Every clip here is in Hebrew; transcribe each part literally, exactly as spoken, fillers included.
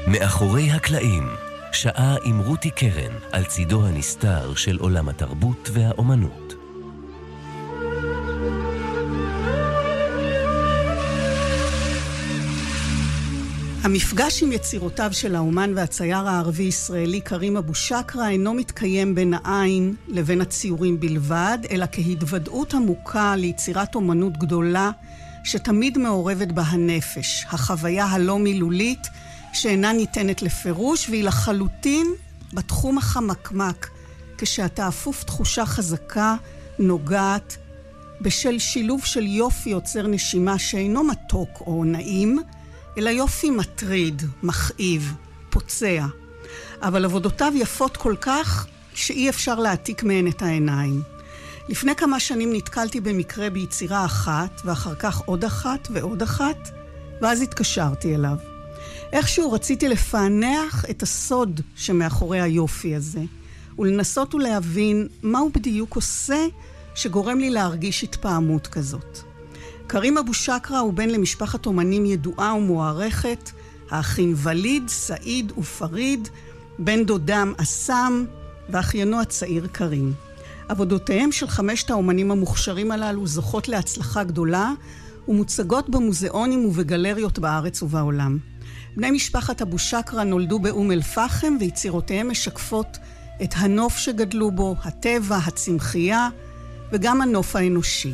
מאחורי הקלעים, שעה עם רותי קרן על צידו הנסתר של עולם התרבות והאומנות. המפגש עם יצירותיו של האומן והצייר הערבי-ישראלי קרים אבו שקרה אינו מתקיים בין העין לבין הציורים בלבד, אלא כהתוודעות עמוקה ליצירת אומנות גדולה שתמיד מעורבת בה הנפש, החוויה הלא מילולית שאינה ניתנת לפירוש, והיא לחלוטין בתחום החמקמק, כשאתה אפוף תחושה חזקה, נוגעת, בשל שילוב של יופי יוצר נשימה שאינו מתוק או נעים, אלא יופי מטריד, מכאיב, פוצע. אבל עבודותיו יפות כל כך שאי אפשר להעתיק מהן את העיניים. לפני כמה שנים נתקלתי במקרה ביצירה אחת, ואחר כך עוד אחת ועוד אחת, ואז התקשרתי אליו. איכשהו רציתי לפענח את הסוד שמאחורי היופי הזה, ולנסות ולהבין מה הוא בדיוק עושה שגורם לי להרגיש התפעמות כזאת. קרים אבו שקרה הוא בן למשפחת אומנים ידועה ומוערכת, האחים וליד, סעיד ופריד, בן דודם אסם ואחיינו הצעיר קרים. עבודותיהם של חמשת האומנים המוכשרים הללו זוכות להצלחה גדולה ומוצגות במוזיאונים ובגלריות בארץ ובעולם. בני משפחת אבו שקרה נולדו באום אל פחם, ויצירותיהם משקפות את הנוף שגדלו בו, הטבע, הצמחייה וגם הנוף האנושי.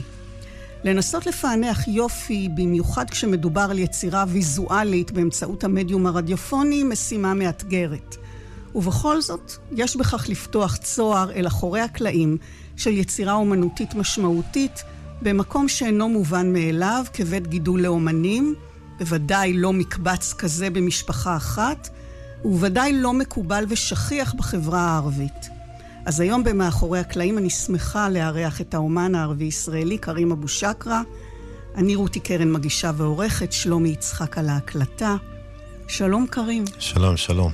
לנסות לפענח יופי, במיוחד כשמדובר על יצירה ויזואלית באמצעות המדיום הרדיופוני, משימה מאתגרת. ובכל זאת, יש בכך לפתוח צוהר אל אחורי הקלעים של יצירה אומנותית משמעותית, במקום שאינו מובן מאליו, כבית גידול לאומנים, בוודאי לא מקבץ כזה במשפחה אחת, ובוודאי לא מקובל ושכיח בחברה הערבית. אז היום במאחורי הקלעים אני שמחה לארח את האומן הערבי-ישראלי קרים אבו שקרה. אני רותי קרן מגישה ועורכת, שלומי יצחק על ההקלטה. שלום קרים. שלום, שלום.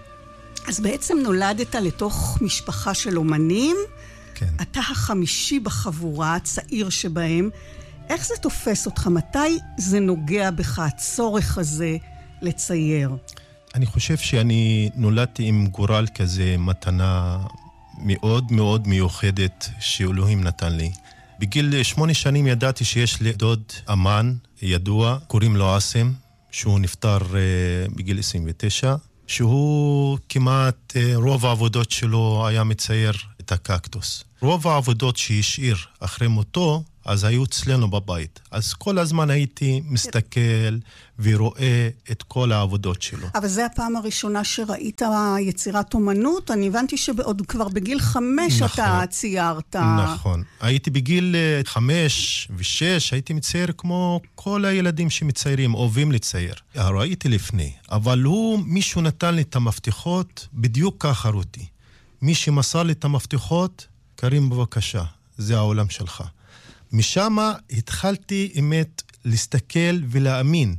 אז בעצם נולדת לתוך משפחה של אומנים. כן. אתה החמישי בחבורה, הצעיר שבהם. איך זה תופס אותך? מתי זה נוגע בך, הצורך הזה לצייר? אני חושב שאני נולדתי עם גורל כזה, מתנה מאוד מאוד מיוחדת שאלוהים נתן לי. בגיל שמונה שנים ידעתי שיש לי דוד אמן ידוע, קוראים לו אסם, שהוא נפטר uh, בגיל עשרים ותשע, שהוא כמעט uh, רוב העבודות שלו היה מצייר את הקקטוס. רוב העבודות שהשאיר אחרי מותו, אז היו אצלנו בבית. אז כל הזמן הייתי מסתכל ורואה את כל העבודות שלו. אבל זה הפעם הראשונה שראית יצירת אומנות? אני הבנתי שעוד כבר בגיל חמש נכון, אתה ציירת. נכון. הייתי בגיל חמש ושש, הייתי מצייר כמו כל הילדים שמציירים, אוהבים לצייר. ראיתי לפני, אבל הוא, מישהו נתן לי את המפתחות, בדיוק ככה רותי. מי שמסר לי את המפתחות, קרים בבקשה, זה העולם שלך. משם התחלתי אמת להסתכל ולהאמין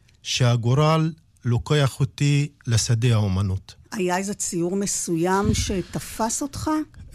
שהגורל לוקח אותי לשדה האומנות. היה איזה ציור מסוים שתפס אותך?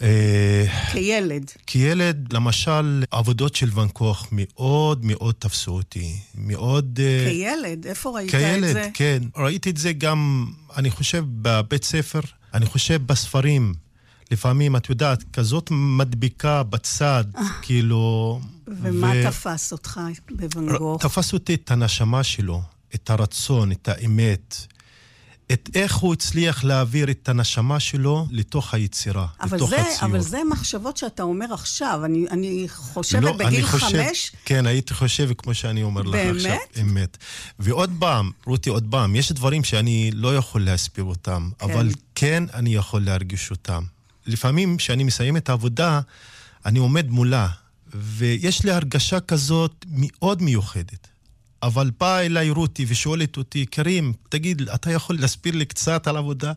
כילד. כילד, למשל, עבודות של ואן קוך מאוד מאוד תפסו אותי. מאוד... כילד? איפה ראית כילד, את זה? כן. ראיתי את זה גם, אני חושב, בבית ספר, אני חושב בספרים. לפעמים, את יודעת, כזאת מדביקה בצד, כאילו... ומה ו... תפס אותך בוואן גוך? תפס אותי את הנשמה שלו, את הרצון, את האמת, את איך הוא הצליח להעביר את הנשמה שלו לתוך היצירה, לתוך זה, הציור. אבל זה מחשבות שאתה אומר עכשיו. אני, אני חושבת לא, בגיל אני חושב, חמש... כן, הייתי חושב כמו שאני אומר לך באמת? עכשיו. אמת? ועוד פעם, רותי, עוד פעם, יש דברים שאני לא יכול להסביר אותם, כן. אבל כן אני יכול להרגיש אותם. לפעמים כשאני מסיים את העבודה, אני עומד מולה, ויש לי הרגשה כזאת מאוד מיוחדת. אבל באה אליי רותי ושואלת אותי, קרים, תגיד, אתה יכול להסביר לי קצת על עבודה?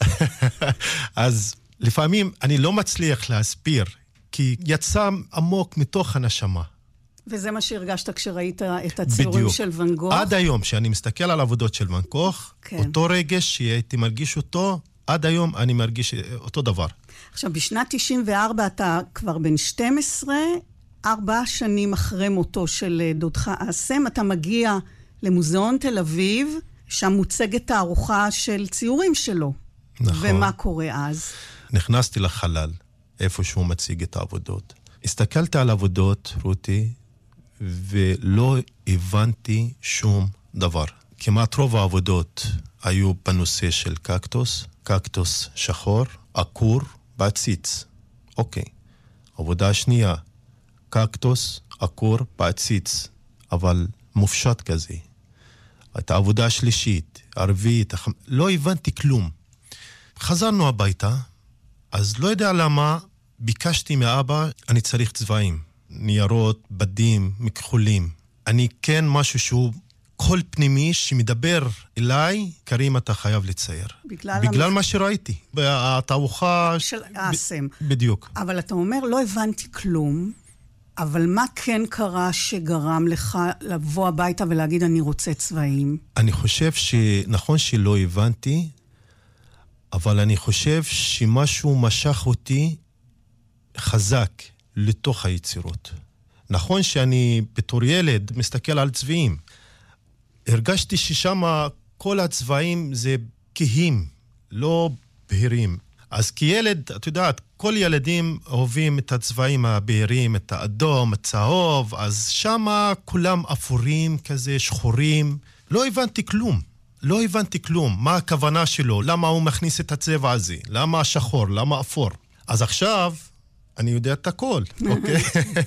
אז לפעמים אני לא מצליח להסביר, כי יצא עמוק מתוך הנשמה. וזה מה שהרגשת כשראית את הציורים בדיוק. של ואן גוך? עד היום, כשאני מסתכל על העבודות של ואן גוך, כן. אותו רגש שהייתי מרגיש אותו, עד היום אני מרגיש אותו דבר. עכשיו, בשנת תשעים וארבע אתה כבר בן שתים עשרה, ארבע שנים אחרי מותו של דודך אסם, אתה מגיע למוזיאון תל אביב, שם מוצגת תערוכה של ציורים שלו. נכון. ומה קורה אז? נכנסתי לחלל, איפה שהוא מציג את העבודות. הסתכלתי על העבודות, רותי, ולא הבנתי שום דבר. כמעט רוב העבודות היו בנושא של קקטוס, קקטוס שחור, עקור, בעציץ. אוקיי. עבודה השנייה, קקטוס, עקור, בעציץ, אבל מופשט כזה. את העבודה השלישית, הרביעית, החמ... לא הבנתי כלום. חזרנו הביתה, אז לא יודע למה ביקשתי מאבא, אני צריך צבעים, ניירות, בדים, מכחולים. אני כן משהו שהוא קול פנימי שמדבר אליי, קרים אתה חייב לצייר. בגלל, בגלל המח... מה שראיתי. התערוכה... של האסם. ב... בדיוק. אבל אתה אומר, לא הבנתי כלום, אבל מה כן קרה שגרם לך לבוא הביתה ולהגיד, אני רוצה צבעים? אני חושב שנכון שלא הבנתי, אבל אני חושב שמשהו משך אותי חזק לתוך היצירות. נכון שאני בתור ילד מסתכל על צבעים. הרגשתי ששם כל הצבעים זה כהים, לא בהירים. אז כילד, את יודעת, כל ילדים אוהבים את הצבעים הבהירים, את האדום, הצהוב, אז שם כולם אפורים כזה, שחורים. לא הבנתי כלום. לא הבנתי כלום. מה הכוונה שלו? למה הוא מכניס את הצבע הזה? למה השחור? למה אפור? אז עכשיו אני יודע את הכל, אוקיי?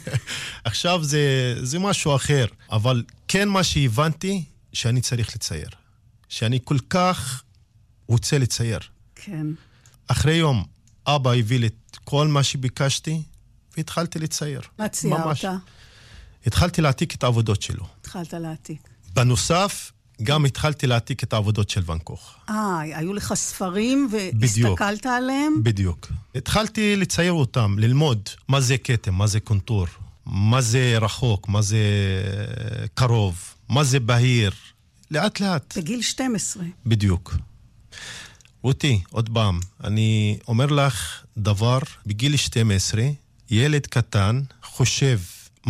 עכשיו זה, זה משהו אחר. אבל כן מה שהבנתי, שאני צריך לצייר. שאני כל כך רוצה לצייר. כן. אחרי יום, אבא הביא לי את כל מה שביקשתי, והתחלתי לצייר. מה ציירת? התחלתי להעתיק את העבודות שלו. התחלת להעתיק. בנוסף, גם התחלתי להעתיק את העבודות של ואן קוך. אה, היו לך ספרים והסתכלת עליהם? בדיוק. התחלתי לצייר אותם, ללמוד מה זה כתם, מה זה קונטור, מה זה רחוק, מה זה קרוב, מה זה בהיר. לאט לאט. בגיל שתים עשרה. בדיוק. רותי, עוד פעם, אני אומר לך דבר, בגיל שתים עשרה, ילד קטן חושב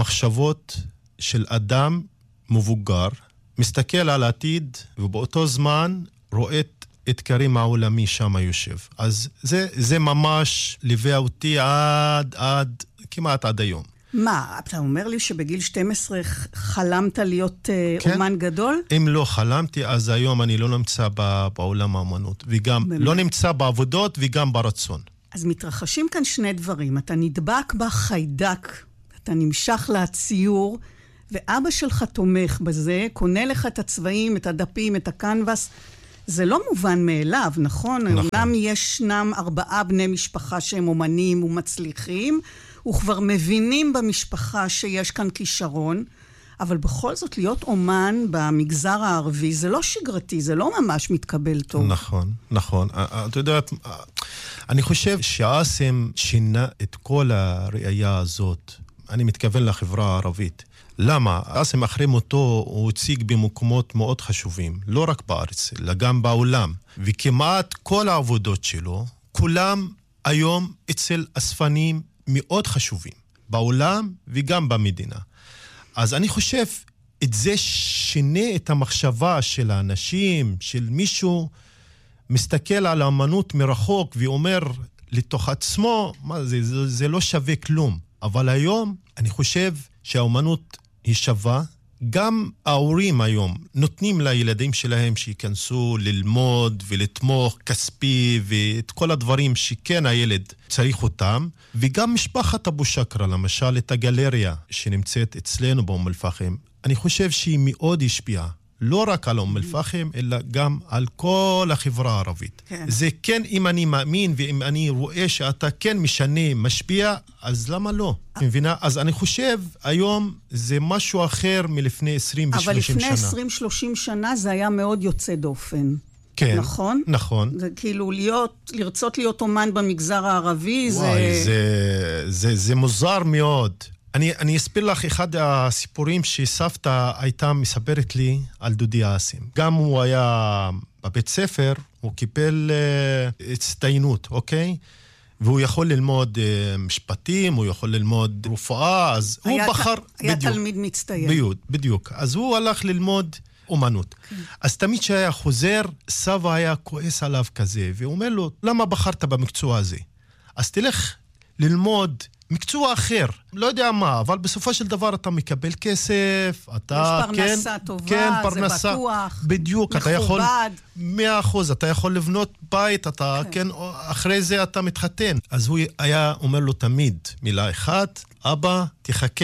מחשבות של אדם מבוגר, מסתכל על העתיד, ובאותו זמן רואה את אתגרים העולמי שם יושב. אז זה, זה ממש ליווה אותי עד, עד, כמעט עד היום. מה, אתה אומר לי שבגיל שתים עשרה חלמת להיות כן. אומן גדול? אם לא חלמתי, אז היום אני לא נמצא בעולם האמנות, וגם באמת. לא נמצא בעבודות וגם ברצון. אז מתרחשים כאן שני דברים. אתה נדבק בחיידק, אתה נמשך לציור, ואבא שלך תומך בזה, קונה לך את הצבעים, את הדפים, את הקנבס. זה לא מובן מאליו, נכון? נכון. אומנם ישנם ארבעה בני משפחה שהם אומנים ומצליחים, וכבר מבינים במשפחה שיש כאן כישרון, אבל בכל זאת להיות אומן במגזר הערבי זה לא שגרתי, זה לא ממש מתקבל טוב. נכון, נכון. אתה יודעת, אני חושב שהאסם שינה את כל הראייה הזאת. אני מתכוון לחברה הערבית. למה? האסם אחרי מותו הוא הציג במקומות מאוד חשובים, לא רק בארץ, אלא גם בעולם. וכמעט כל העבודות שלו, כולם היום אצל אספנים מאוד חשובים, בעולם וגם במדינה. אז אני חושב, את זה שינה את המחשבה של האנשים, של מישהו מסתכל על האמנות מרחוק ואומר לתוך עצמו, מה זה, זה, זה לא שווה כלום. אבל היום אני חושב שהאמנות היא שווה. גם ההורים היום נותנים לילדים שלהם שיכנסו ללמוד ולתמוך כספי ואת כל הדברים שכן הילד צריך אותם. וגם משפחת אבו שקרה, למשל את הגלריה שנמצאת אצלנו באום אל-פחם, אני חושב שהיא מאוד השפיעה. לא רק על אום אל-פחם, אלא גם על כל החברה הערבית. כן. זה כן, אם אני מאמין ואם אני רואה שאתה כן משנה, משפיע, אז למה לא? מבינה? אז אני חושב, היום זה משהו אחר מלפני עשרים ושלושים שנה. אבל לפני עשרים שלושים שנה זה היה מאוד יוצא דופן. כן. נכון? נכון. זה כאילו להיות, לרצות להיות אומן במגזר הערבי, וואי, זה... זה, זה, זה מוזר מאוד. אני, אני אספר לך אחד הסיפורים שסבתא הייתה מספרת לי על דודי האסם. גם הוא היה בבית ספר, הוא קיבל uh, הצטיינות, אוקיי? והוא יכול ללמוד uh, משפטים, הוא יכול ללמוד רפואה, אז הוא בחר... היה בדיוק, תלמיד מצטיין. בדיוק, בדיוק. אז הוא הלך ללמוד אומנות. אז תמיד שהיה חוזר, סבא היה כועס עליו כזה, והוא אומר לו, למה בחרת במקצוע הזה? אז תלך ללמוד מקצוע אחר, לא יודע מה, אבל בסופו של דבר אתה מקבל כסף, אתה... יש פרנסה כן, טובה, כן, זה פרנסה, בטוח, בדיוק, מכובד. אתה יכול... מאה אחוז, אתה יכול לבנות בית, אתה, כן. כן, אחרי זה אתה מתחתן. אז הוא היה אומר לו תמיד מילה אחת, אבא, תחכה.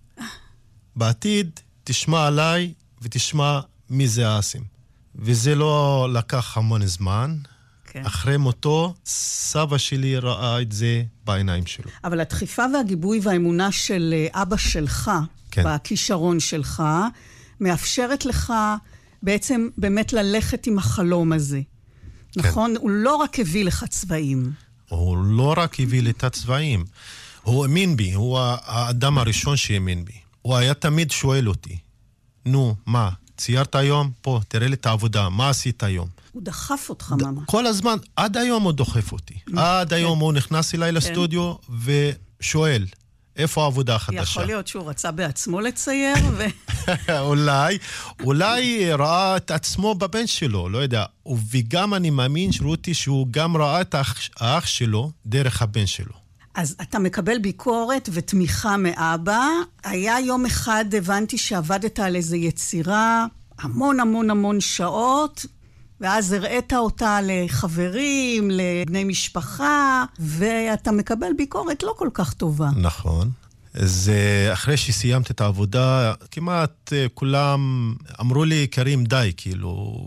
בעתיד תשמע עליי ותשמע מי זה האסם. וזה לא לקח המון זמן. כן. אחרי מותו, סבא שלי ראה את זה בעיניים שלו. אבל הדחיפה והגיבוי והאמונה של אבא שלך, כן. בכישרון שלך, מאפשרת לך בעצם באמת ללכת עם החלום הזה. כן. נכון? הוא לא רק הביא לך צבעים. הוא לא רק הביא לי את הצבעים. הוא האמין בי, הוא האדם הראשון שהאמין בי. הוא היה תמיד שואל אותי, נו, מה, ציירת היום? פה, תראה לי את העבודה, מה עשית היום? הוא דחף אותך, ממש. כל הזמן, עד היום הוא דוחף אותי. עד היום הוא נכנס אליי לסטודיו ושואל, איפה העבודה החדשה? יכול להיות שהוא רצה בעצמו לצייר ו... אולי, אולי ראה את עצמו בבן שלו, לא יודע. וגם אני מאמין, רותי, שהוא גם ראה את האח שלו דרך הבן שלו. אז אתה מקבל ביקורת ותמיכה מאבא. היה יום אחד, הבנתי שעבדת על איזו יצירה, המון המון המון שעות, ואז הראית אותה לחברים, לבני משפחה, ואתה מקבל ביקורת לא כל כך טובה. נכון. אז אחרי שסיימת את העבודה, כמעט כולם אמרו לי, קרים, די, כאילו,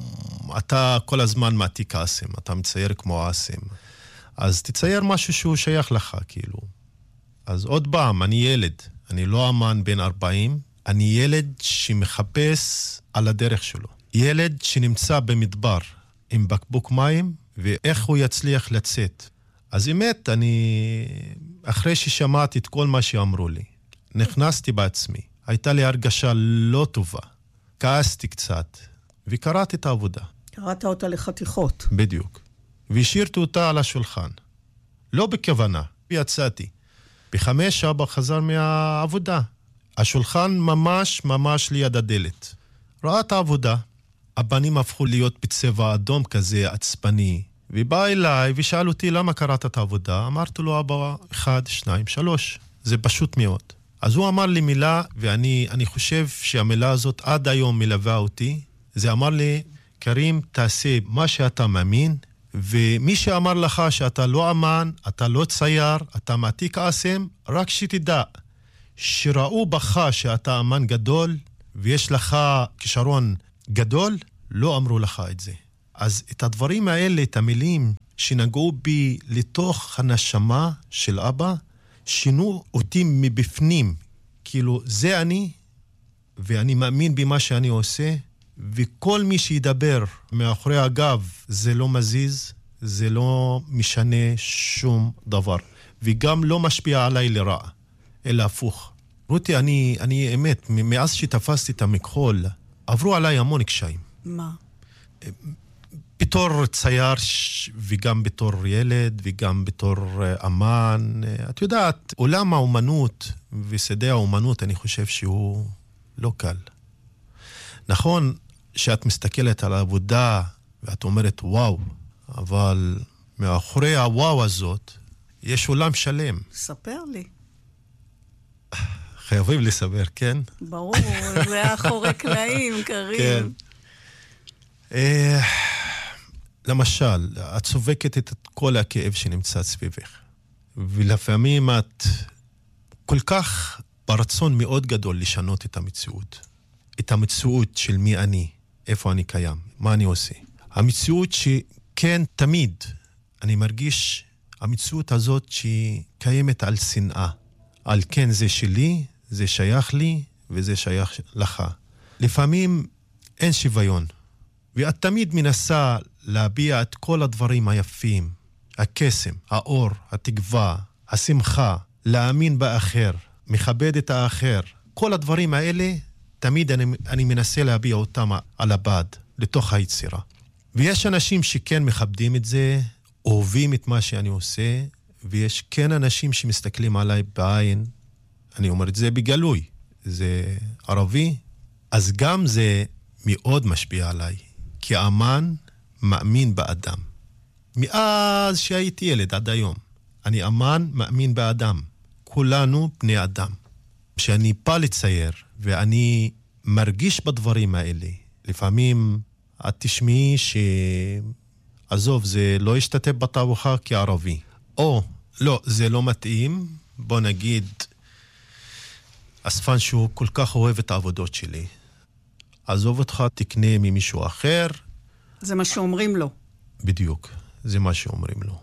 אתה כל הזמן מעתיק אסם, אתה מצייר כמו אסם. אז תצייר משהו שהוא שייך לך, כאילו. אז עוד פעם, אני ילד, אני לא אמן בן ארבעים, אני ילד שמחפש על הדרך שלו. ילד שנמצא במדבר עם בקבוק מים, ואיך הוא יצליח לצאת. אז באמת, אני, אחרי ששמעתי את כל מה שאמרו לי, נכנסתי בעצמי. הייתה לי הרגשה לא טובה. כעסתי קצת, וקראתי את העבודה. קראת אותה לחתיכות. בדיוק. והשארתי אותה על השולחן. לא בכוונה, ויצאתי. בחמש אבא חזר מהעבודה. השולחן ממש ממש ליד הדלת. ראה את העבודה. הבנים הפכו להיות בצבע אדום כזה עצבני. ובא אליי ושאל אותי למה קראת את העבודה. אמרתי לו, אבא, אחד, שניים, שלוש. זה פשוט מאוד. אז הוא אמר לי מילה, ואני אני חושב שהמילה הזאת עד היום מלווה אותי. זה אמר לי, קרים, תעשה מה שאתה מאמין, ומי שאמר לך שאתה לא אמן, אתה לא צייר, אתה מעתיק אסם, רק שתדע שראו בך שאתה אמן גדול, ויש לך כישרון גדול, לא אמרו לך את זה. אז את הדברים האלה, את המילים שנגעו בי לתוך הנשמה של אבא, שינו אותי מבפנים. כאילו, זה אני, ואני מאמין במה שאני עושה, וכל מי שידבר מאחורי הגב, זה לא מזיז, זה לא משנה שום דבר. וגם לא משפיע עליי לרעה, אלא הפוך. רותי, אני, אני אמת, מאז שתפסתי את המכחול, עברו עליי המון קשיים. מה? בתור צייר וגם בתור ילד וגם בתור אמן. את יודעת, עולם האומנות ושדה האומנות, אני חושב שהוא לא קל. נכון שאת מסתכלת על העבודה ואת אומרת וואו, אבל מאחורי הוואו הזאת יש עולם שלם. ספר לי. חייבים לסבר, כן? ברור, זה אחורי קלעים, קרים. כן. אה, למשל, את סובקת את כל הכאב שנמצא סביבך. ולפעמים את כל כך ברצון מאוד גדול לשנות את המציאות. את המציאות של מי אני, איפה אני קיים, מה אני עושה. המציאות שכן תמיד אני מרגיש, המציאות הזאת שקיימת על שנאה. על כן זה שלי, זה שייך לי וזה שייך לך. לפעמים אין שוויון. ואת תמיד מנסה להביע את כל הדברים היפים. הקסם, האור, התקווה, השמחה, להאמין באחר, מכבד את האחר. כל הדברים האלה, תמיד אני, אני מנסה להביע אותם על הבד, לתוך היצירה. ויש אנשים שכן מכבדים את זה, אוהבים את מה שאני עושה, ויש כן אנשים שמסתכלים עליי בעין, אני אומר את זה בגלוי, זה ערבי, אז גם זה מאוד משפיע עליי, כי האמן מאמין באדם. מאז שהייתי ילד עד היום, אני אמן מאמין באדם. כולנו בני אדם. כשאני בא לצייר, ואני מרגיש בדברים האלה, לפעמים את תשמעי ש... עזוב, זה לא ישתתף בתערוכה כערבי. או, לא, זה לא מתאים. בוא נגיד, אספן שהוא כל כך אוהב את העבודות שלי. עזוב אותך, תקנה ממישהו אחר. זה מה שאומרים לו. בדיוק, זה מה שאומרים לו.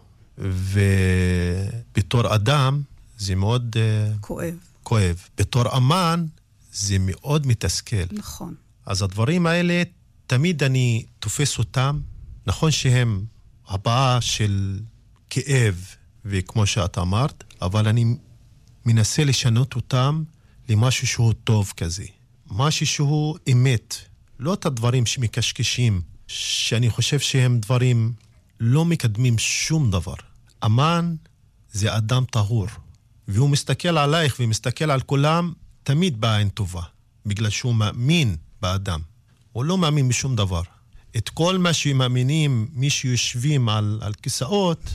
ובתור אדם, זה מאוד... כואב. כואב. בתור אמן, זה מאוד מתסכל. נכון. אז הדברים האלה, תמיד אני תופס אותם, נכון שהם הבאה של כאב, וכמו שאת אמרת, אבל אני מנסה לשנות אותם למשהו שהוא טוב כזה. משהו שהוא אמת. לא את הדברים שמקשקשים, שאני חושב שהם דברים לא מקדמים שום דבר. אמן זה אדם טהור, והוא מסתכל עלייך ומסתכל על כולם תמיד בעין טובה, בגלל שהוא מאמין באדם. הוא לא מאמין בשום דבר. את כל מה שמאמינים, מי שיושבים על, על כיסאות,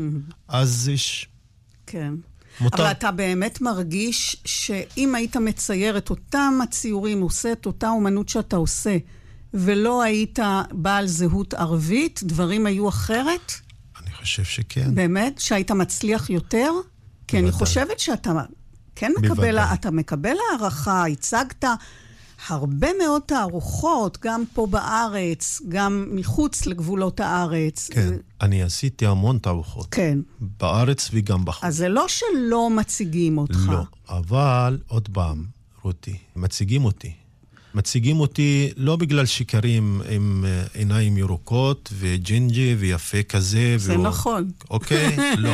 אז יש... כן. מותר... אבל אתה באמת מרגיש שאם היית מצייר את אותם הציורים, עושה את אותה אומנות שאתה עושה, ולא היית בעל זהות ערבית, דברים היו אחרת? אני חושב שכן. באמת? שהיית מצליח יותר? כי אני חושבת שאתה כן מקבל, אתה מקבל הערכה, הצגת הרבה מאוד תערוכות, גם פה בארץ, גם מחוץ לגבולות הארץ. כן, אני עשיתי המון תערוכות. כן. בארץ וגם בחוץ. אז זה לא שלא מציגים אותך. לא, אבל עוד פעם, רותי, מציגים אותי. מציגים אותי לא בגלל שיקרים עם עיניים ירוקות וג'ינג'י ויפה כזה. זה והוא... נכון. אוקיי? לא.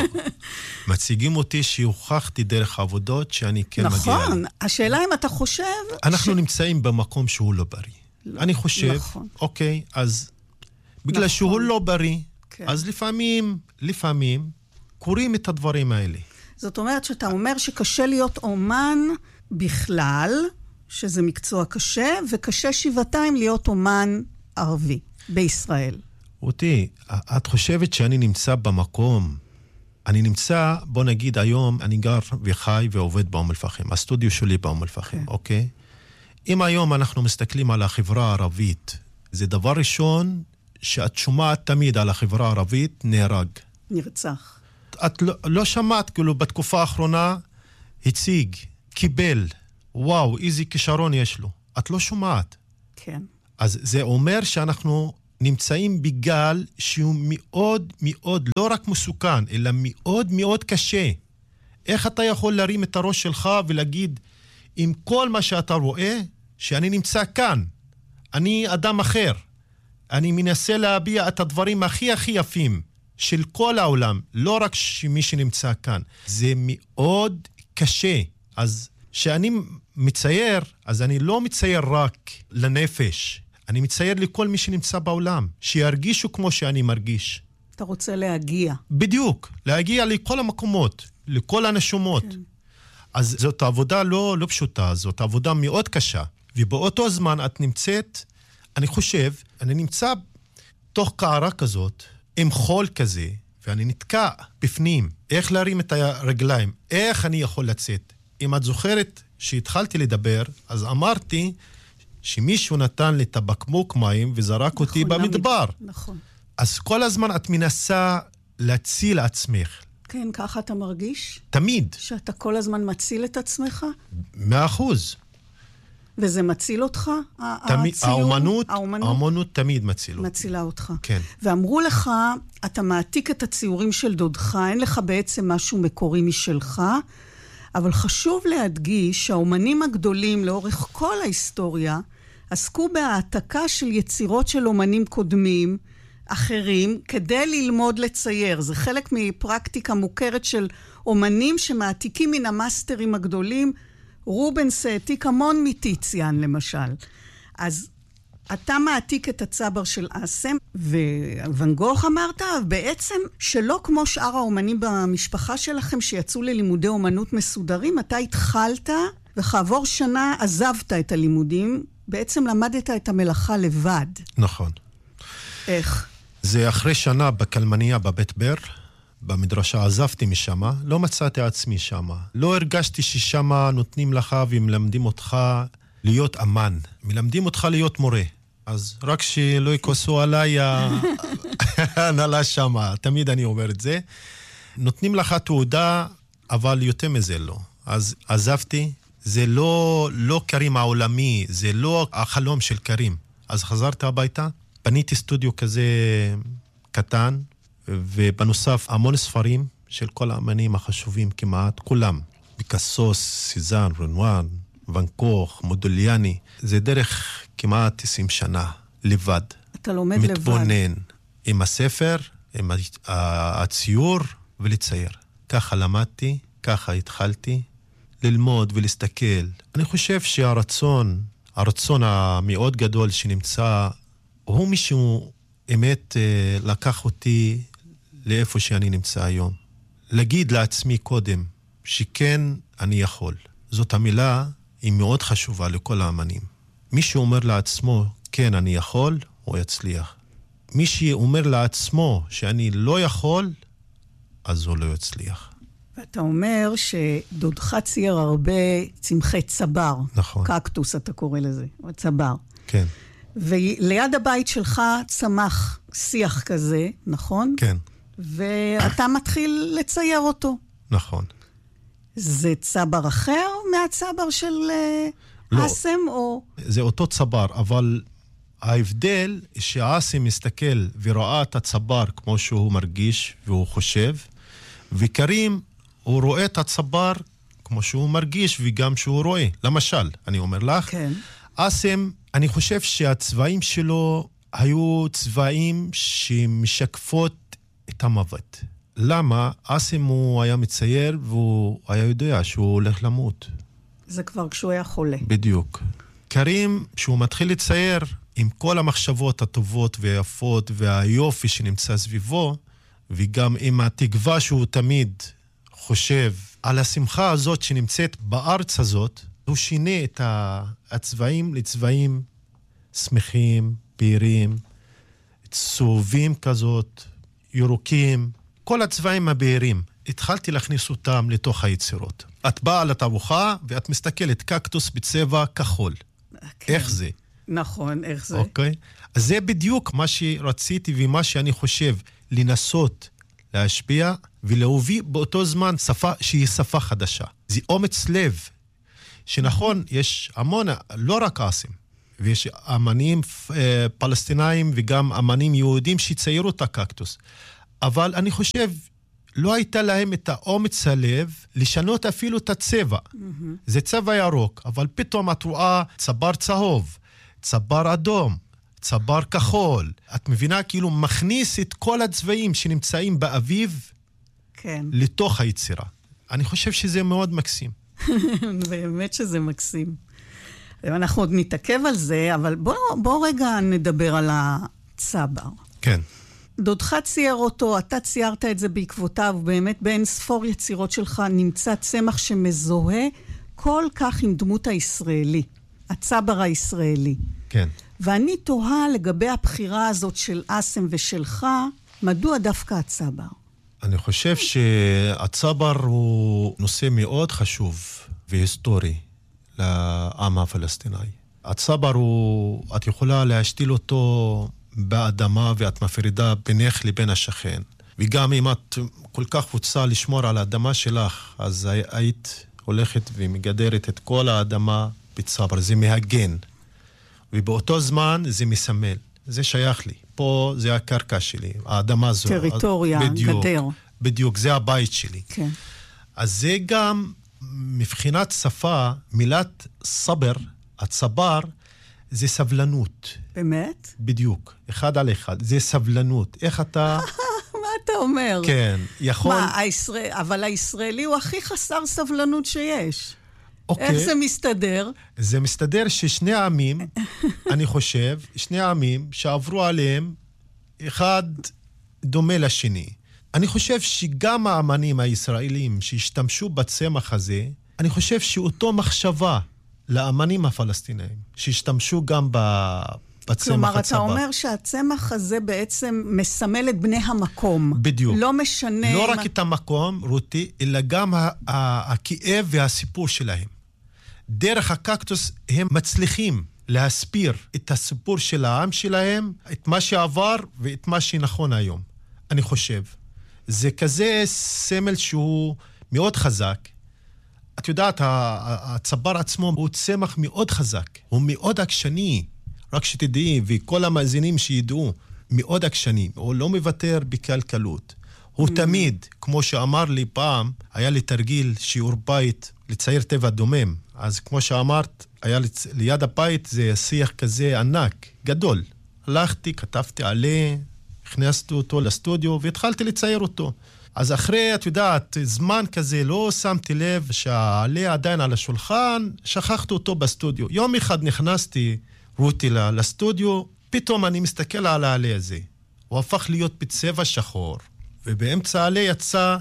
מציגים אותי שהוכחתי דרך עבודות שאני כן נכון. מגיע. נכון. השאלה אם אתה חושב... אנחנו ש... נמצאים במקום שהוא לא בריא. לא, אני חושב, נכון. אוקיי, אז בגלל נכון. שהוא לא בריא, כן. אז לפעמים, לפעמים, קוראים את הדברים האלה. זאת אומרת שאתה אומר שקשה להיות אומן בכלל, שזה מקצוע קשה, וקשה שבעתיים להיות אומן ערבי בישראל. אותי, את חושבת שאני נמצא במקום, אני נמצא, בוא נגיד היום, אני גר וחי ועובד באום אל-פחם, הסטודיו שלי באום אל-פחם, okay. אוקיי? אם היום אנחנו מסתכלים על החברה הערבית, זה דבר ראשון שאת שומעת תמיד על החברה הערבית, נהרג. נרצח. את לא, לא שמעת, כאילו בתקופה האחרונה, הציג, קיבל, וואו, איזה כישרון יש לו. את לא שומעת. כן. אז זה אומר שאנחנו נמצאים בגל שהוא מאוד מאוד, לא רק מסוכן, אלא מאוד מאוד קשה. איך אתה יכול להרים את הראש שלך ולהגיד, עם כל מה שאתה רואה, שאני נמצא כאן, אני אדם אחר, אני מנסה להביע את הדברים הכי הכי יפים של כל העולם, לא רק שמי שנמצא כאן. זה מאוד קשה. אז שאני מצייר, אז אני לא מצייר רק לנפש, אני מצייר לכל מי שנמצא בעולם, שירגישו כמו שאני מרגיש. אתה רוצה להגיע. בדיוק, להגיע לכל המקומות, לכל הנשומות. כן. אז זאת עבודה לא, לא פשוטה, זאת עבודה מאוד קשה. ובאותו זמן את נמצאת, אני חושב, אני נמצא תוך קערה כזאת, עם חול כזה, ואני נתקע בפנים. איך להרים את הרגליים? איך אני יכול לצאת? אם את זוכרת שהתחלתי לדבר, אז אמרתי שמישהו נתן לי את הבקבוק מים וזרק נכון, אותי במדבר. נכון. אז כל הזמן את מנסה להציל עצמך. כן, ככה אתה מרגיש? תמיד. שאתה כל הזמן מציל את עצמך? מאה אחוז. וזה מציל אותך? תמיד, הציור? האומנות, האומנות? האומנות תמיד מציל אותי. מצילה אותך. כן. ואמרו לך, אתה מעתיק את הציורים של דודך, אין לך בעצם משהו מקורי משלך, אבל חשוב להדגיש שהאומנים הגדולים לאורך כל ההיסטוריה עסקו בהעתקה של יצירות של אומנים קודמים, אחרים, כדי ללמוד לצייר. זה חלק מפרקטיקה מוכרת של אומנים שמעתיקים מן המאסטרים הגדולים. רובנס העתיק המון מטיציאן למשל. אז אתה מעתיק את הצבר של אסם, וואן גוך אמרת, בעצם שלא כמו שאר האומנים במשפחה שלכם שיצאו ללימודי אומנות מסודרים, אתה התחלת וכעבור שנה עזבת את הלימודים בעצם למדת את המלאכה לבד. נכון. איך? זה אחרי שנה בקלמניה בבית בר, במדרשה עזבתי משם, לא מצאתי עצמי שם. לא הרגשתי ששם נותנים לך ומלמדים אותך להיות אמן. מלמדים אותך להיות מורה. אז רק שלא יקוסו עליי הנהלה שם, תמיד אני אומר את זה. נותנים לך תעודה, אבל יותר מזה לא. אז עזבתי, זה לא, לא קרים העולמי, זה לא החלום של קרים. אז חזרתי הביתה, בניתי סטודיו כזה קטן, ובנוסף המון ספרים של כל האמנים החשובים כמעט, כולם. פיקאסו, סיזן, רנואר, ואן קוך, מודוליאני. זה דרך כמעט עשרים שנה, לבד. אתה לומד לבד. מתבונן עם הספר, עם הציור ולצייר. ככה למדתי, ככה התחלתי ללמוד ולהסתכל. אני חושב שהרצון, הרצון המאוד גדול שנמצא, הוא מישהו אמת לקח אותי לאיפה שאני נמצא היום. להגיד לעצמי קודם שכן אני יכול. זאת המילה היא מאוד חשובה לכל האמנים. מי שאומר לעצמו כן אני יכול, הוא יצליח. מי שאומר לעצמו שאני לא יכול, אז הוא לא יצליח. ואתה אומר שדודך צייר הרבה צמחי צבר. נכון. קקטוס אתה קורא לזה, או צבר. כן. וליד הבית שלך צמח שיח כזה, נכון? כן. ואתה מתחיל לצייר אותו. נכון. זה צבר אחר מהצבר של לא. אסם או... זה אותו צבר, אבל ההבדל שאסם מסתכל וראה את הצבר כמו שהוא מרגיש והוא חושב, וקרים הוא רואה את הצבר כמו שהוא מרגיש וגם שהוא רואה. למשל, אני אומר לך, כן. אסם, אני חושב שהצבעים שלו היו צבעים שמשקפות את המוות. למה? אסם הוא היה מצייר והוא היה יודע שהוא הולך למות. זה כבר כשהוא היה חולה. בדיוק. קרים, שהוא מתחיל לצייר עם כל המחשבות הטובות והיפות והיופי שנמצא סביבו, וגם עם התקווה שהוא תמיד חושב על השמחה הזאת שנמצאת בארץ הזאת, הוא שינה את הצבעים לצבעים שמחים, בהירים, צהובים כזאת, ירוקים, כל הצבעים הבהירים. התחלתי להכניס אותם לתוך היצירות. את באה לתערוכה ואת מסתכלת קקטוס בצבע כחול. כן. איך זה? נכון, איך זה? אוקיי. אז זה בדיוק מה שרציתי ומה שאני חושב לנסות להשפיע ולהוביל באותו זמן שפה שהיא שפה חדשה. זה אומץ לב, שנכון, יש המון, לא רק אסם, ויש אמנים פלסטינאים וגם אמנים יהודים שציירו את הקקטוס. אבל אני חושב, לא הייתה להם את האומץ הלב לשנות אפילו את הצבע. Mm-hmm. זה צבע ירוק, אבל פתאום את רואה צבר צהוב, צבר אדום, צבר כחול. את מבינה כאילו מכניס את כל הצבעים שנמצאים באביב כן. לתוך היצירה. אני חושב שזה מאוד מקסים. באמת שזה מקסים. אנחנו עוד נתעכב על זה, אבל בוא, בוא רגע נדבר על הצבר. כן. דודך צייר אותו, אתה ציירת את זה בעקבותיו, באמת בין ספור יצירות שלך נמצא צמח שמזוהה כל כך עם דמות הישראלי, הצבר הישראלי. כן. ואני תוהה לגבי הבחירה הזאת של אסם ושלך, מדוע דווקא הצבר? אני חושב שהצבר הוא נושא מאוד חשוב והיסטורי לעם הפלסטיני. הצבר הוא, את יכולה להשתיל אותו באדמה ואת מפרידה בינך לבין השכן. וגם אם את כל כך רוצה לשמור על האדמה שלך, אז היית הולכת ומגדרת את כל האדמה בצבר. זה מהגן. ובאותו זמן זה מסמל. זה שייך לי. פה זה הקרקע שלי, האדמה זו. טריטוריה, בדיוק, גדר. בדיוק, זה הבית שלי. כן. אז זה גם מבחינת שפה, מילת סבר, הצבר, זה סבלנות. באמת? בדיוק, אחד על אחד. זה סבלנות. איך אתה... מה אתה אומר? כן, יכול... מה, הישראל... אבל הישראלי הוא הכי חסר סבלנות שיש. אוקיי. איך זה מסתדר? זה מסתדר ששני העמים, אני חושב, שני העמים שעברו עליהם, אחד דומה לשני. אני חושב שגם האמנים הישראלים שהשתמשו בצמח הזה, אני חושב שאותו מחשבה לאמנים הפלסטינאים, שהשתמשו גם בצמח כלומר, הצבא. אתה אומר שהצמח הזה בעצם מסמל את בני המקום. בדיוק. לא משנה... לא רק מה... את המקום, רותי, אלא גם ה- ה- הכאב והסיפור שלהם. דרך הקקטוס הם מצליחים להסביר את הסיפור של העם שלהם, את מה שעבר ואת מה שנכון היום. אני חושב. זה כזה סמל שהוא מאוד חזק. את יודעת, הצבר עצמו הוא צמח מאוד חזק. הוא מאוד עקשני. רק שתדעי, וכל המאזינים שידעו, מאוד עקשני. הוא לא מוותר בקלקלות. הוא mm. תמיד, כמו שאמר לי פעם, היה לי תרגיל שיעור בית לצייר טבע דומם. אז כמו שאמרת, היה לצ... ליד הבית זה שיח כזה ענק, גדול. הלכתי, כתבתי עליה, הכנסתי אותו לסטודיו והתחלתי לצייר אותו. אז אחרי, את יודעת, זמן כזה לא שמתי לב שהעלה עדיין על השולחן, שכחתי אותו בסטודיו. יום אחד נכנסתי, רותי לסטודיו, פתאום אני מסתכל על העלה הזה. הוא הפך להיות בצבע שחור, ובאמצע העלה יצא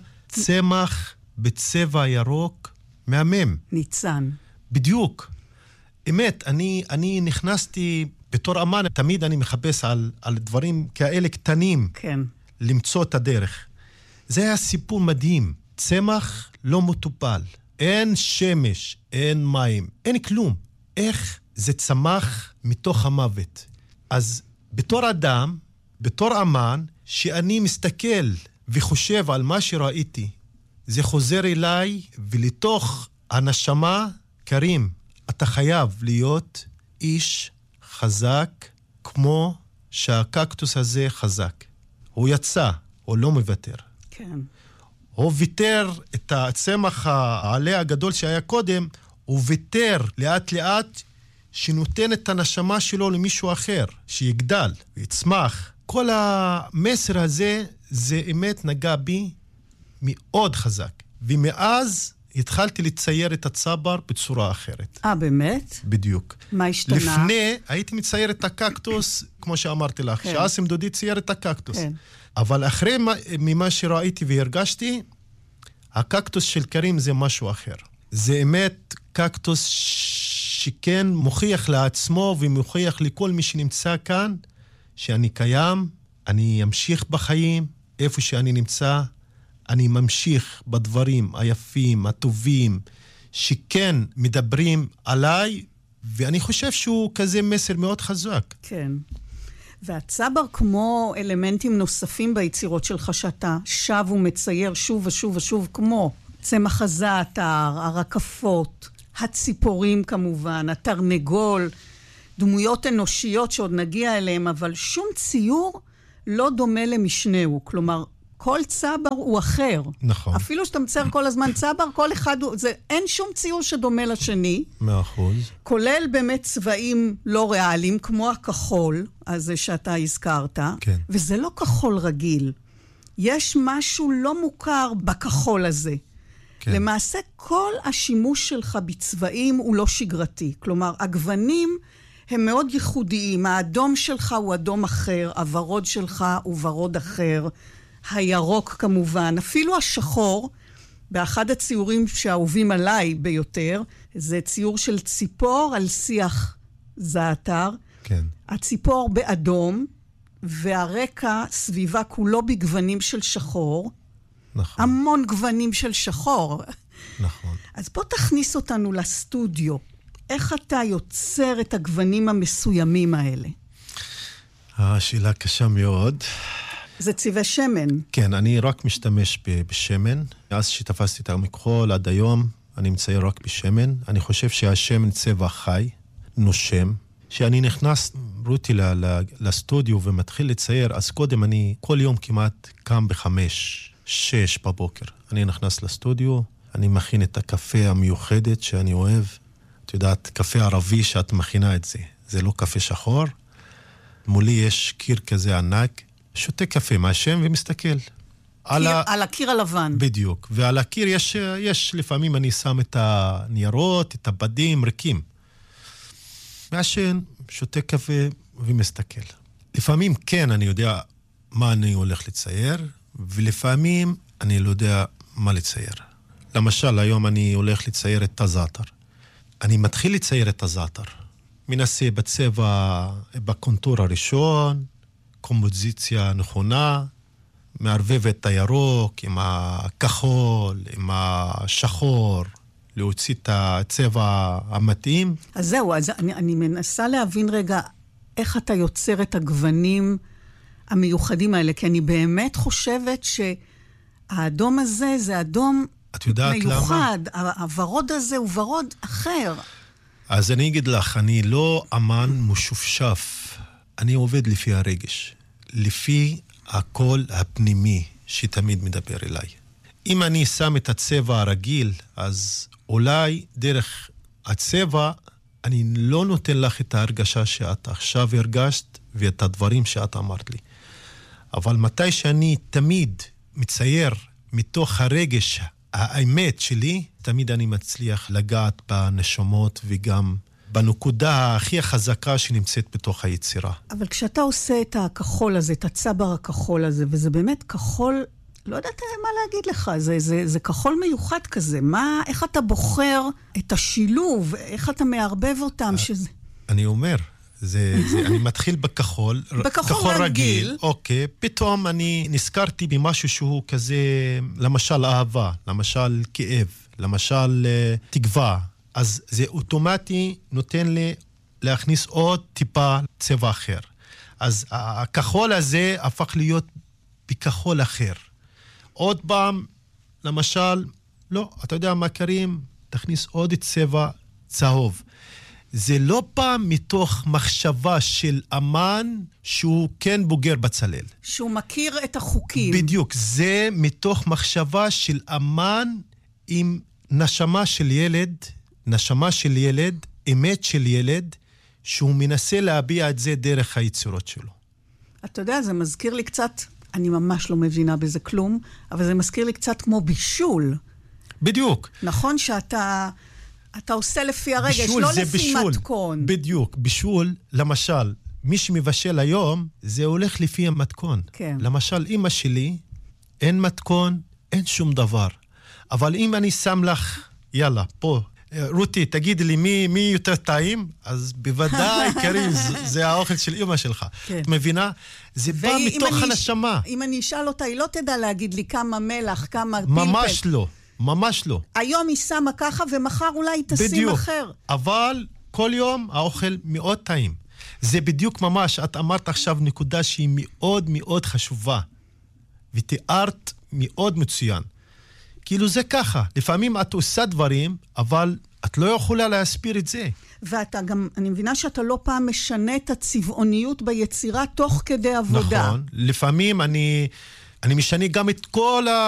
צמח בצבע ירוק מהמם. ניצן. בדיוק. אמת, אני, אני נכנסתי בתור אמן, תמיד אני מחפש על, על דברים כאלה קטנים. כן. למצוא את הדרך. זה היה סיפור מדהים. צמח לא מטופל. אין שמש, אין מים, אין כלום. איך זה צמח מתוך המוות? אז בתור אדם, בתור אמן, שאני מסתכל וחושב על מה שראיתי, זה חוזר אליי, ולתוך הנשמה, קרים, אתה חייב להיות איש חזק, כמו שהקקטוס הזה חזק. הוא יצא, הוא לא מוותר. כן. הוא ויתר את הצמח העלה הגדול שהיה קודם, הוא ויתר לאט לאט שנותן את הנשמה שלו למישהו אחר, שיגדל ויצמח. כל המסר הזה, זה אמת נגע בי מאוד חזק. ומאז התחלתי לצייר את הצבר בצורה אחרת. אה, באמת? בדיוק. מה השתנה? לפני הייתי מצייר את הקקטוס, כמו שאמרתי לך, כן. שעשם דודי צייר את הקקטוס. כן. אבל אחרי ממה שראיתי והרגשתי, הקקטוס של קרים זה משהו אחר. זה אמת קקטוס שכן מוכיח לעצמו ומוכיח לכל מי שנמצא כאן, שאני קיים, אני אמשיך בחיים, איפה שאני נמצא, אני ממשיך בדברים היפים, הטובים, שכן מדברים עליי, ואני חושב שהוא כזה מסר מאוד חזק. כן. והצבר, כמו אלמנטים נוספים ביצירות שלך, שאתה שב ומצייר שוב ושוב ושוב, כמו צמח הזעתר, הרקפות, הציפורים כמובן, התרנגול, דמויות אנושיות שעוד נגיע אליהם, אבל שום ציור לא דומה למשנהו. כלומר, כל צבר הוא אחר. נכון. אפילו שאתה מצייר כל הזמן צבר, כל אחד הוא... זה, אין שום ציור שדומה לשני. מאה אחוז. כולל באמת צבעים לא ריאליים, כמו הכחול, הזה שאתה הזכרת. כן. וזה לא כחול רגיל. יש משהו לא מוכר בכחול הזה. כן. למעשה, כל השימוש שלך בצבעים הוא לא שגרתי. כלומר, הגוונים הם מאוד ייחודיים. האדום שלך הוא אדום אחר, הוורוד שלך הוא ורוד אחר. הירוק כמובן, אפילו השחור, באחד הציורים שאהובים עליי ביותר, זה ציור של ציפור על שיח זעתר. כן. הציפור באדום, והרקע סביבה כולו בגוונים של שחור. נכון. המון גוונים של שחור. נכון. אז בוא תכניס אותנו לסטודיו. איך אתה יוצר את הגוונים המסוימים האלה? השאלה קשה מאוד. זה צבעי שמן. כן, אני רק משתמש בשמן. אז שתפסתי את המכחול עד היום, אני מצייר רק בשמן. אני חושב שהשמן צבע חי, נושם. כשאני נכנס, רותי לסטודיו ומתחיל לצייר, אז קודם אני כל יום כמעט קם בחמש, שש בבוקר. אני נכנס לסטודיו, אני מכין את הקפה המיוחדת שאני אוהב. את יודעת, קפה ערבי שאת מכינה את זה. זה לא קפה שחור. מולי יש קיר כזה ענק. שותה קפה מהשם ומסתכל. קיר, על, ה... על הקיר הלבן. בדיוק. ועל הקיר יש, יש לפעמים אני שם את הניירות, את הבדים ריקים. מהשם, שותה קפה ומסתכל. לפעמים כן אני יודע מה אני הולך לצייר, ולפעמים אני לא יודע מה לצייר. למשל, היום אני הולך לצייר את הזעתר. אני מתחיל לצייר את הזעתר. מנסה בצבע, בקונטור הראשון, קומפוזיציה נכונה, מערבב את הירוק עם הכחול, עם השחור, להוציא את הצבע המתאים. אז זהו, אז אני, אני מנסה להבין רגע איך אתה יוצר את הגוונים המיוחדים האלה, כי אני באמת חושבת שהאדום הזה זה אדום את יודעת מיוחד. למה? הוורוד הזה הוא ורוד אחר. אז אני אגיד לך, אני לא אמן משופשף. אני עובד לפי הרגש, לפי הקול הפנימי שתמיד מדבר אליי. אם אני שם את הצבע הרגיל, אז אולי דרך הצבע אני לא נותן לך את ההרגשה שאת עכשיו הרגשת ואת הדברים שאת אמרת לי. אבל מתי שאני תמיד מצייר מתוך הרגש האמת שלי, תמיד אני מצליח לגעת בנשמות וגם בנקודה הכי חזקה שנמצאת בתוך היצירה. אבל כשאתה עושה את הכחול הזה, את הצבר הכחול הזה, וזה באמת כחול, לא יודעת מה להגיד לך, זה, זה, זה כחול מיוחד כזה. מה, איך אתה בוחר את השילוב, איך אתה מערבב אותם שזה... אני אומר, זה, זה, אני מתחיל בכחול, בכחול כחול רגיל. רגיל, אוקיי, פתאום אני נזכרתי במשהו שהוא כזה, למשל אהבה, למשל כאב, למשל תקווה, אז זה אוטומטי נותן לי להכניס עוד טיפה צבע אחר. אז הכחול הזה הפך להיות בכחול אחר. עוד פעם, למשל, לא, אתה יודע מה קרים? תכניס עוד צבע צהוב. זה לא פעם מתוך מחשבה של אמן שהוא כן בוגר בצלל. שהוא מכיר את החוקים. בדיוק, זה מתוך מחשבה של אמן עם נשמה של ילד, נשמה של ילד, אמת של ילד, שהוא מנסה להביע את זה דרך היצירות שלו. אתה יודע, זה מזכיר לי קצת, אני ממש לא מבינה בזה כלום, אבל זה מזכיר לי קצת כמו בישול. בדיוק. נכון שאתה אתה עושה לפי הרגש, לא לפי בישול. מתכון. בדיוק, בישול, למשל, מי שמבשל היום, זה הולך לפי המתכון. כן. למשל, אמא שלי, אין מתכון, אין שום דבר. אבל אם אני שם לך, יאללה, פה, רותי, תגיד לי מי, מי יותר טעים, אז בוודאי, קרים, זה, זה האוכל של אמא שלך. כן. את מבינה? זה בא מתוך הנשמה. אם אני אשאל אותה, היא לא תדע להגיד לי כמה מלח, כמה פלפל. ממש לא, ממש לא. היום היא שמה ככה, ומחר אולי היא תשים בדיוק. אחר. אבל כל יום האוכל מאוד טעים. זה בדיוק ממש, את אמרת עכשיו נקודה שהיא מאוד מאוד חשובה, ותיארת מאוד מצוין. כאילו זה ככה, לפעמים את עושה דברים, אבל את לא יכולה להסביר את זה. ואתה גם, אני מבינה שאתה לא פעם משנה את הצבעוניות ביצירה תוך כדי עבודה. נכון, לפעמים אני, אני משנה גם את כל ה...